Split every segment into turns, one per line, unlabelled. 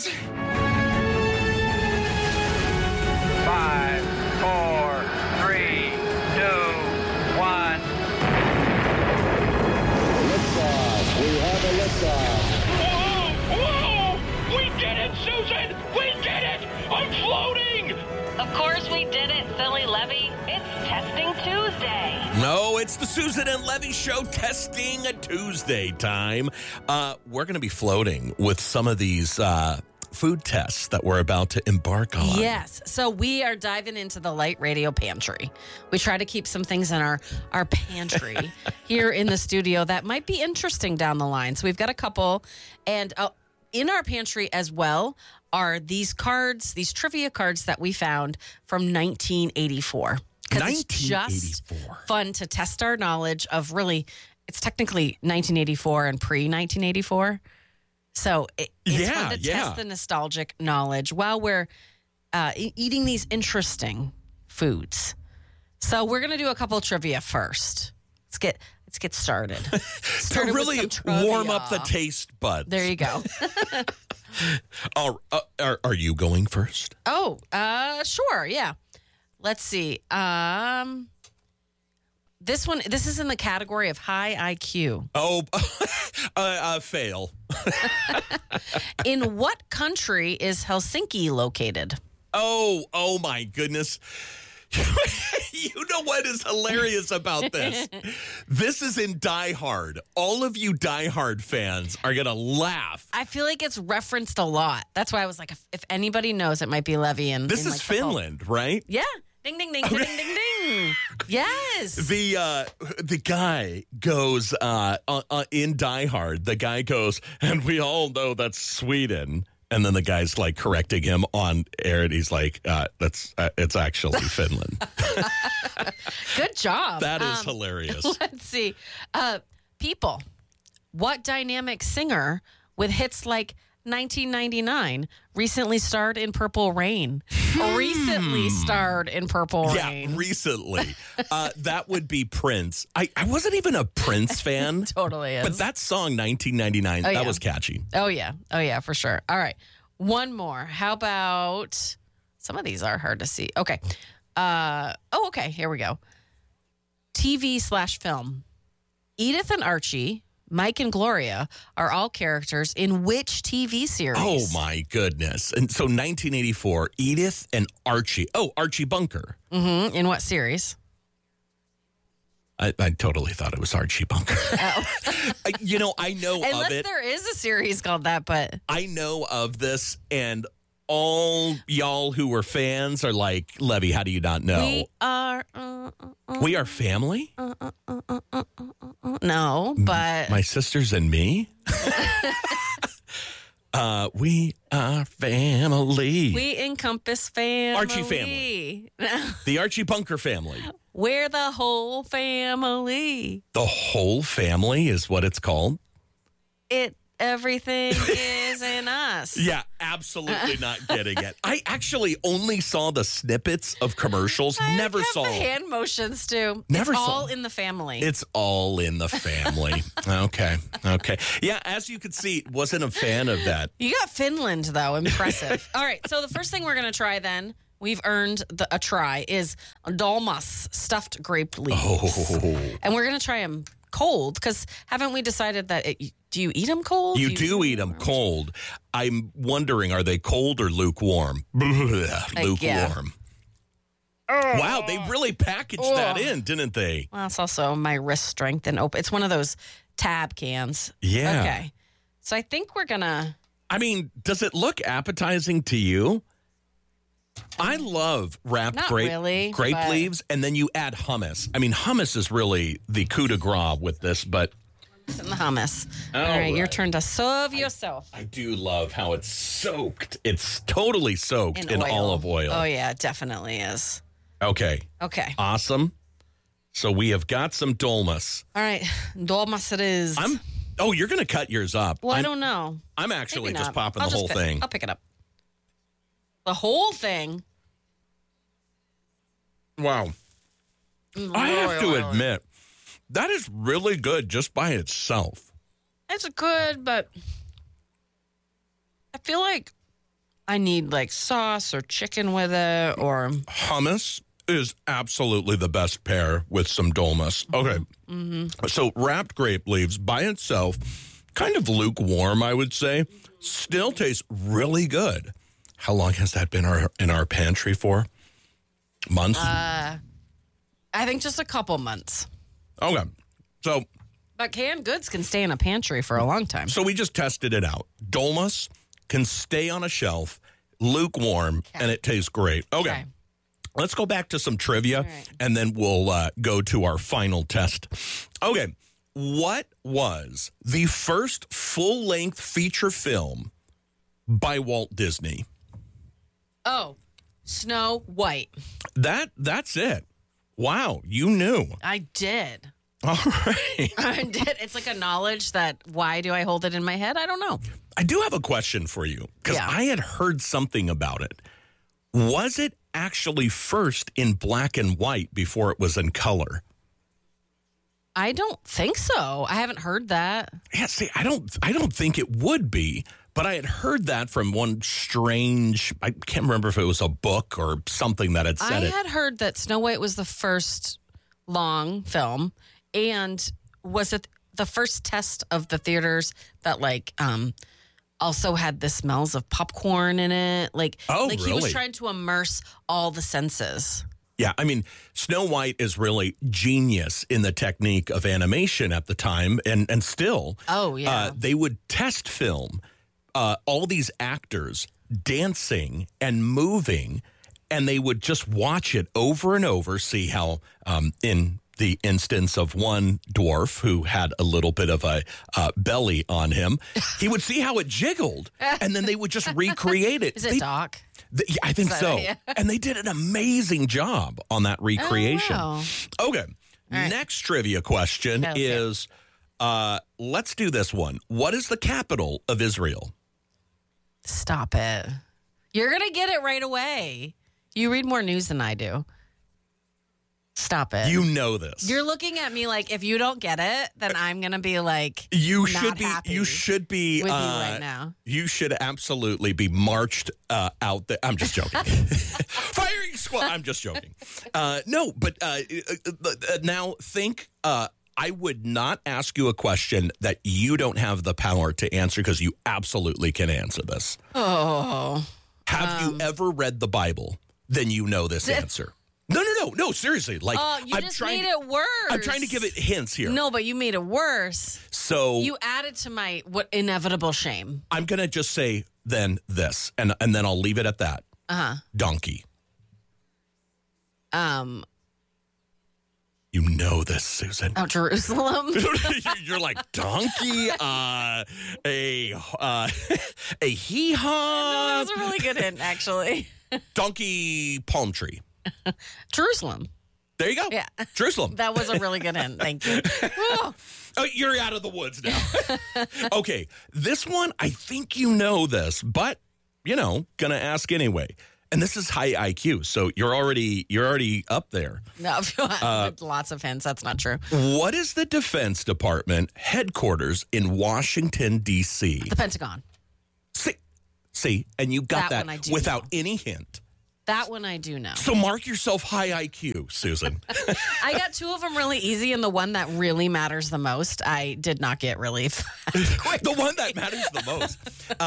is
5, 4, 3, 2, 1.
Liftoff. We have a liftoff.
Whoa! We did it, Susan! We did it! I'm floating!
Of course we did it, silly Levy. It's Testing Tuesday.
No, it's the Susan and Levy Show, Testing a Tuesday time. We're going to be floating with some of these food tests that we're about to embark on.
Yes. So we are diving into the Light Radio Pantry. We try to keep some things in our pantry here in the studio that might be interesting down the line. So we've got a couple. And in our pantry as well are these cards, these trivia cards that we found from 1984. Because it's just fun to test our knowledge of really, it's technically 1984 and pre-1984. So it's fun to test the nostalgic knowledge while we're eating these interesting foods. So we're going to do a couple trivia first. Let's get started.
To really warm up the taste buds.
There you go.
Are you going first?
Oh, sure, yeah. Let's see. This is in the category of high IQ.
Oh, fail.
In what country is Helsinki located?
Oh my goodness. You know what is hilarious about this? This is in Die Hard. All of you Die Hard fans are going to laugh.
I feel like it's referenced a lot. That's why I was like, if anybody knows, it might be Levy.
This is Finland, right?
Yeah. Ding, ding, ding, ding, ding, ding, ding. Yes.
The guy goes in Die Hard. The guy goes, and we all know that's Sweden. And then the guy's like correcting him on air, and he's like, it's actually Finland.
Good job.
That is hilarious.
Let's see. People, what dynamic singer with hits like 1999 recently starred in Purple Rain? Recently starred in Purple Rain.
Yeah, recently. That would be Prince. I wasn't even a Prince fan.
Totally is.
But that song, 1999, that was catchy.
Oh, yeah, for sure. All right. One more. How about, some of these are hard to see. Okay. Okay. Here we go. TV/film. Edith and Archie, Mike and Gloria are all characters in which TV series?
Oh, my goodness. And so 1984, Edith and Archie. Oh, Archie Bunker.
Mm-hmm. In what series?
I totally thought it was Archie Bunker. Oh. I know
Unless
of it.
There is a series called that, but
I know of this, and all y'all who were fans are like, Levy, how do you not know? We are family?
No, but
my sisters and me? We are family.
We encompass family.
Archie family. The Archie Bunker family.
We're the whole family.
The whole family is what it's called?
Everything is in us.
Yeah, absolutely not getting it. I actually only saw the snippets of commercials. Never saw
the hand motions too.
Never
it's
saw.
All in the family.
It's all in the family. Okay. Yeah, as you could see, wasn't a fan of that.
You got Finland though. Impressive. All right. So the first thing we're going to try then, we've earned a try, is dolmas, stuffed grape leaves.
Oh.
And we're going to try them cold because haven't we decided that do you eat them cold?
You do eat them cold. I'm wondering, are they cold or lukewarm? Lukewarm.
Yeah.
Wow, they really packaged that in, didn't they?
Well, it's also my wrist strength and open. It's one of those tab cans.
Yeah.
Okay. So I think we're going to.
I mean, does it look appetizing to you? I love wrapped grape leaves, and then you add hummus. I mean, hummus is really the coup de grace with this, but...
It's in the hummus. All right, your turn to serve yourself.
I do love how it's soaked. It's totally soaked in olive oil.
Oh, yeah, it definitely is.
Okay. Awesome. So we have got some dolmas.
All right, dolmas it is.
You're going to cut yours up.
Well, I don't know.
I'm actually just popping the whole thing.
I'll pick it up. The whole thing.
Wow. I have to admit, that is really good just by itself.
It's good, but I feel like I need like sauce or chicken with it or
Hummus is absolutely the best pair with some dolmas. Okay. So wrapped grape leaves by itself, kind of lukewarm, I would say, still tastes really good. How long has that been in our pantry for? Months?
I think just a couple months.
Okay. So
But canned goods can stay in a pantry for a long time.
we just tested it out. Dolmas can stay on a shelf, lukewarm, and it tastes great. Okay. Let's go back to some trivia,
right.
and then we'll go to our final test. Okay. What was the first full-length feature film by Walt Disney?
Oh, Snow White.
That's it. Wow, you knew.
I did.
All right.
I did. It's like a knowledge that why do I hold it in my head? I don't know.
I do have a question for you because
Yeah.
I had heard something about it. Was it actually first in black and white before it was in color?
I don't think so. I haven't heard that.
Yeah, see, I don't think it would be, but I had heard that from one strange, I can't remember if it was a book or something that had said
I
it.
had heard that Snow White was the first long film, and was it the first test of the theaters that also had the smells of popcorn in it? Like he was
really?
trying to immerse all the senses.
Yeah, I mean, Snow White is really genius in the technique of animation at the time, and still.
Oh, yeah.
They would test film all these actors dancing and moving, and they would just watch it over and over, see how in the instance of one dwarf who had a little bit of a belly on him, he would see how it jiggled, and then they would just recreate it.
Is it Doc?
I think
that
so.
it? Yeah.
And they did an amazing job on that recreation.
Oh,
Okay.
right.
Next trivia question
Okay.
is let's do this one. What is the capital of Israel?
Stop it. You're going to get it right away. You read more news than I do. Stop it.
You know this.
You're looking at me like if you don't get it, then I'm going to be like
You
not
should be.
happy
You should be
with you right now.
You should absolutely be marched out there. I'm just joking. Firing squad. I'm just joking. No, but now think. I would not ask you a question that you don't have the power to answer because you absolutely can answer this.
Oh.
Have you ever read the Bible? Then you know this answer. No. Seriously, like
Oh, you just made it worse.
I'm trying to give it hints here.
No, but you made it worse.
So
You added to my inevitable shame.
I'm gonna just say then this, and then I'll leave it at that. Donkey. You know this, Susan.
Oh, Jerusalem.
You're like donkey, a hee-haw,
That was a really good hint, actually.
donkey palm tree.
Jerusalem.
There you go.
Yeah.
Jerusalem.
That was a really good hint. Thank you. Whew.
Oh, you're out of the woods now. Okay, this one, I think you know this, but, gonna ask anyway. And this is high IQ, so you're already up there.
No, lots of hints. That's not true.
What is the Defense Department headquarters in Washington, D.C.?
The Pentagon.
See, and you got
That one I
that
do
without
know.
any hint.
That one I do know.
So mark yourself high IQ, Susan.
I got two of them really easy, and the one that really matters the most, I did not get really quick.
The one that matters the most.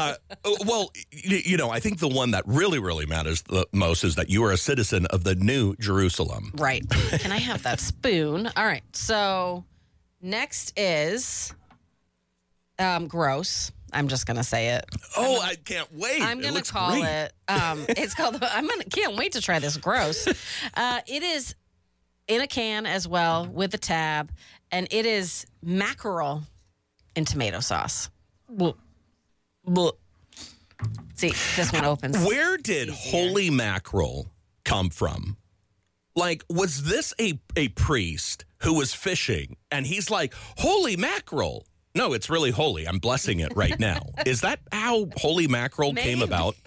I think the one that really, really matters the most is that you are a citizen of the New Jerusalem.
Right. Can I have that spoon? All right. So next is gross. I'm just going to say it.
Oh, I can't wait.
I'm going to
looks
call
great.
it. It's called. Can't wait to try this. Gross. It is in a can as well with a tab, and it is mackerel in tomato sauce. Blah. Blah. See, this one opens.
Where did holy mackerel come from? Like, was this a priest who was fishing and he's like, holy mackerel? No, it's really holy. I'm blessing it right now. Is that how holy mackerel came
Maybe.
about?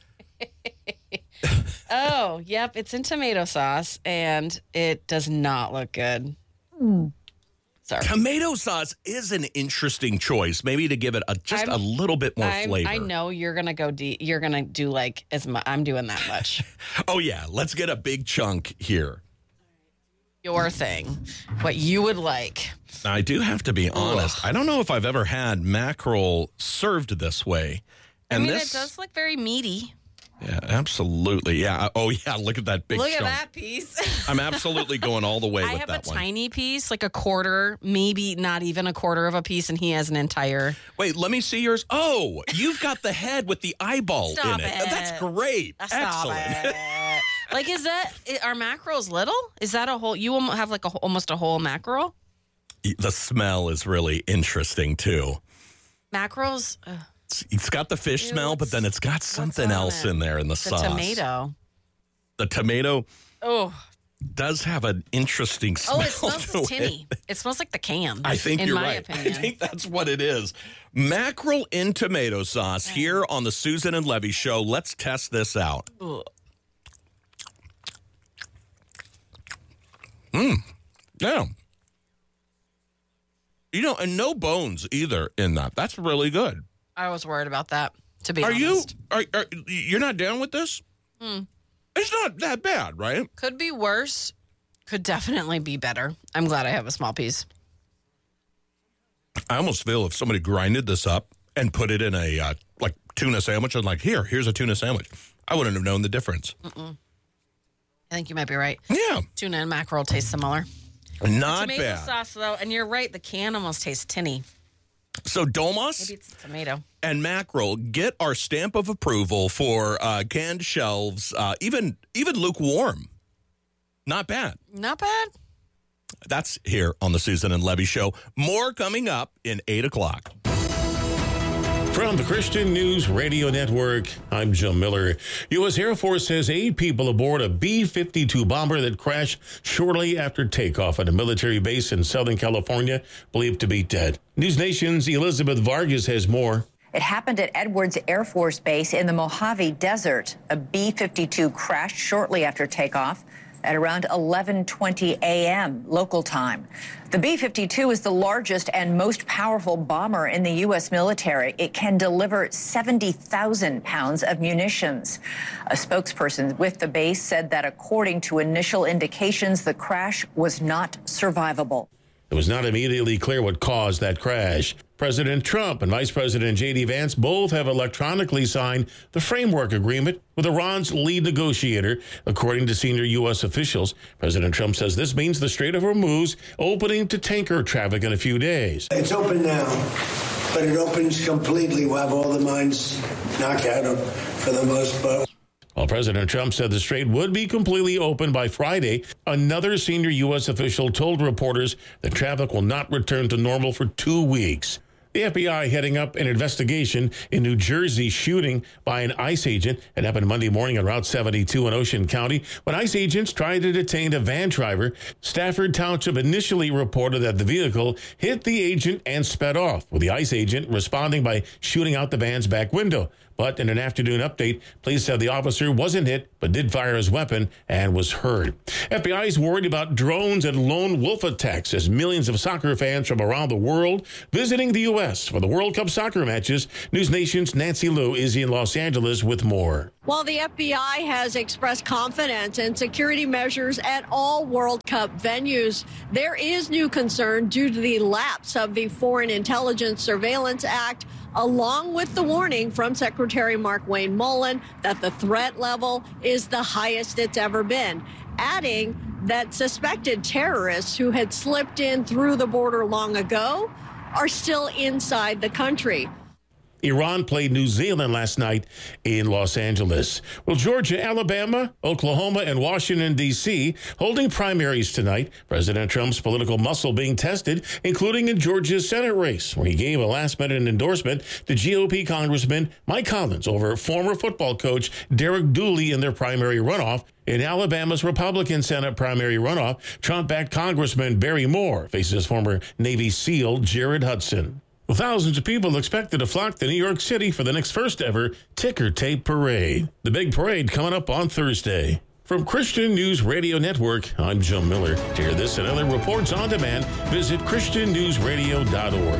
Oh, yep. It's in tomato sauce, and it does not look good. So Sorry.
Tomato sauce is an interesting choice, maybe to give it a little bit more flavor.
I know you're gonna go deep. You're gonna do like as much. I'm doing that much.
Oh yeah, let's get a big chunk here.
Your thing, what you would like.
Now, I do have to be honest. I don't know if I've ever had mackerel served this way. And
it does look very meaty.
Yeah, absolutely. Yeah. Oh, yeah. Look at that big
Look
chunk.
at that piece.
I'm absolutely going all the way
I
with
have
that
a
one.
tiny piece, like a quarter, maybe not even a quarter of a piece, and he has an entire.
Wait, let me see yours. Oh, you've got the head with the eyeball
Stop
in it.
it.
That's great.
Stop
Excellent.
it. Like, are mackerels little? Is that a whole? You have like almost a whole mackerel?
The smell is really interesting too.
Mackerels.
It's got the fish smell, but then it's got something else in there in the sauce.
Tomato.
The tomato
Oh.
does have an interesting smell.
Oh, it smells
to
tinny. It smells like the can.
I think
in
you're
my
right.
opinion.
I think that's what it is. Mackerel in tomato sauce here on the Susan and Levy Show. Let's test this out. Yeah. And no bones either in that. That's really good.
I was worried about that, to be
Are
honest.
you're not down with this? It's not that bad, right?
Could be worse. Could definitely be better. I'm glad I have a small piece.
I almost feel if somebody grinded this up and put it in a like tuna sandwich and like, here's a tuna sandwich, I wouldn't have known the difference.
I think you might be right.
Yeah.
Tuna and mackerel taste similar.
Not
Tomato
bad.
sauce, though, and you're right, the can almost tastes tinny.
So Domas
Maybe it's a tomato.
and mackerel get our stamp of approval for canned shelves, even lukewarm. Not bad.
Not bad.
That's here on the Susan and Levy Show. More coming up in 8 o'clock.
From the Christian News Radio Network, I'm Jim Miller. U.S. Air Force says 8 people aboard a B-52 bomber that crashed shortly after takeoff at a military base in Southern California, believed to be dead. News Nation's Elizabeth Vargas has more.
It happened at Edwards Air Force Base in the Mojave Desert. A B-52 crashed shortly after takeoff at around 11:20 a.m. local time. The B-52 is the largest and most powerful bomber in the U.S. military. It can deliver 70,000 pounds of munitions. A spokesperson with the base said that according to initial indications, the crash was not survivable.
It was not immediately clear what caused that crash. President Trump and Vice President J.D. Vance both have electronically signed the framework agreement with Iran's lead negotiator, according to senior U.S. officials. President Trump says this means the Strait of Hormuz opening to tanker traffic in a few days.
It's open now, but it opens completely. We'll have all the mines knocked out for the most part.
While President Trump said the strait would be completely open by Friday, another senior U.S. official told reporters that traffic will not return to normal for 2 weeks. The FBI heading up an investigation in New Jersey shooting by an ICE agent. It happened Monday morning on Route 72 in Ocean County when ICE agents tried to detain a van driver. Stafford Township initially reported that the vehicle hit the agent and sped off, with the ICE agent responding by shooting out the van's back window. But in an afternoon update, police said the officer wasn't hit, but did fire his weapon and was hurt. FBI is worried about drones and lone wolf attacks as millions of soccer fans from around the world visiting the U.S. for the World Cup soccer matches. News Nation's Nancy Liu is in Los Angeles with more.
While the FBI has expressed confidence in security measures at all World Cup venues, there is new concern due to the lapse of the Foreign Intelligence Surveillance Act, along with the warning from Secretary Mark Wayne Mullen that the threat level is the highest it's ever been, adding that suspected terrorists who had slipped in through the border long ago are still inside the country.
Iran played New Zealand last night in Los Angeles. Well, Georgia, Alabama, Oklahoma, and Washington, D.C. holding primaries tonight. President Trump's political muscle being tested, including in Georgia's Senate race, where he gave a last-minute endorsement to GOP Congressman Mike Collins over former football coach Derek Dooley in their primary runoff. In Alabama's Republican Senate primary runoff, Trump-backed Congressman Barry Moore faces former Navy SEAL Jared Hudson. Well, thousands of people expected to flock to New York City for the next first ever ticker tape parade. The big parade coming up on Thursday. From Christian News Radio Network, I'm Jim Miller. To hear this and other reports on demand, visit ChristianNewsRadio.org.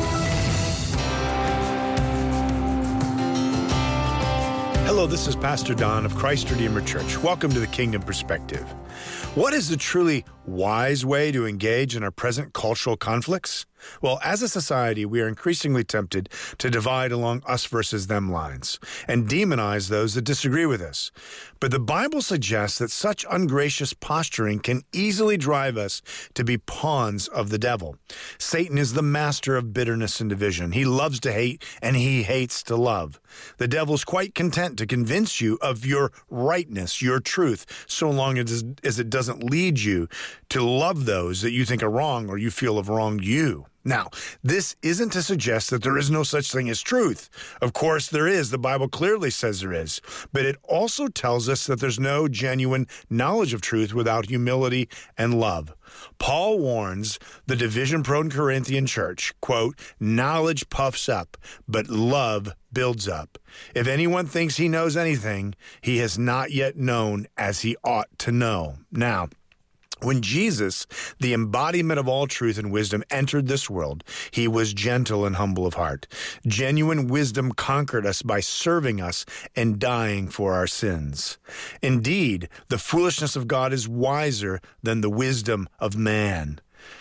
Hello, this is Pastor Don of Christ Redeemer Church. Welcome to the Kingdom Perspective. What is the truly wise way to engage in our present cultural conflicts? Well, as a society, we are increasingly tempted to divide along us versus them lines and demonize those that disagree with us. But the Bible suggests that such ungracious posturing can easily drive us to be pawns of the devil. Satan is the master of bitterness and division. He loves to hate and he hates to love. The devil is quite content to convince you of your rightness, your truth, so long as it doesn't lead you to love those that you think are wrong or you feel have wronged you. Now, this isn't to suggest that there is no such thing as truth. Of course there is. The Bible clearly says there is. But it also tells us that there's no genuine knowledge of truth without humility and love. Paul warns the division-prone Corinthian church, quote, knowledge puffs up, but love builds up. If anyone thinks he knows anything, he has not yet known as he ought to know. Now, when Jesus, the embodiment of all truth and wisdom, entered this world, he was gentle and humble of heart. Genuine wisdom conquered us by serving us and dying for our sins. Indeed, the foolishness of God is wiser than the wisdom of man.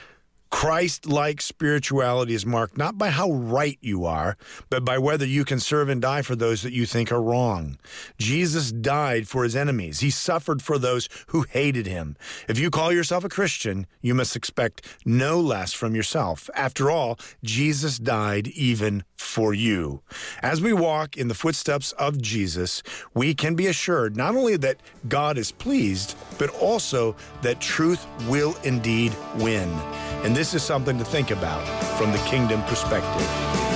Christ-like spirituality is marked not by how right you are, but by whether you can serve and die for those that you think are wrong. Jesus died for his enemies. He suffered for those who hated him. If you call yourself a Christian, you must expect no less from yourself. After all, Jesus died even for you. As we walk in the footsteps of Jesus, we can be assured not only that God is pleased, but also that truth will indeed win. And this is something to think about from the kingdom perspective.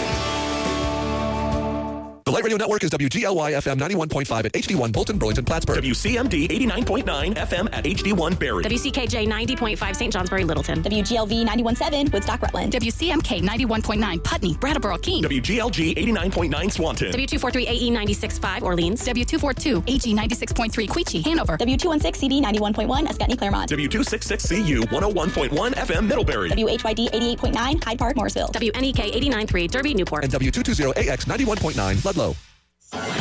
The Light Radio Network is WGLY FM 91.5 at HD1 Bolton, Burlington, Plattsburgh.
WCMD 89.9 FM at HD1 Barrie.
WCKJ 90.5 St. Johnsbury, Littleton.
WGLV 91.7 Woodstock, Rutland.
WCMK 91.9 Putney, Brattleboro, Keene.
WGLG 89.9 Swanton.
W243 AE 96.5 Orleans. W242 AG 96.3 Queechee, Hanover.
W216 CD 91.1 Escutney, Claremont.
W266 CU 101.1 FM Middlebury.
WHYD 88.9 Hyde Park, Morrisville.
WNEK 89.3 Derby, Newport.
And W220 AX 91.9 Ludlow.